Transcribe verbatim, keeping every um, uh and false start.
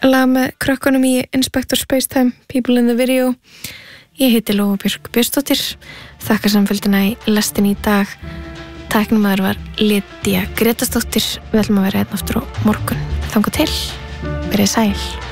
lag með krökkunum í Inspector Spacetime, People in the Video. Ég heiti Lóa Björk Björnsdóttir, þakka samfylgdina í lestin í dag. Tæknimaður var Lydia Gretasdóttir. Við ætlum að vera hérna aftur á morgun. Þangað til, verið sæl.